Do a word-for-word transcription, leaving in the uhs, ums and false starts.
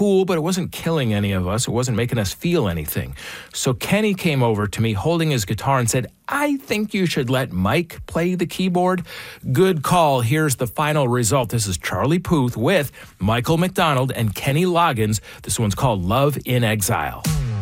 cool, but it wasn't killing any of us. It wasn't making us feel anything. So Kenny came over to me holding his guitar and said, I think you should let Mike play the keyboard. Good call. Here's the final result. This is Charlie Puth with Michael McDonald and Kenny Loggins. This one's called Love in Exile.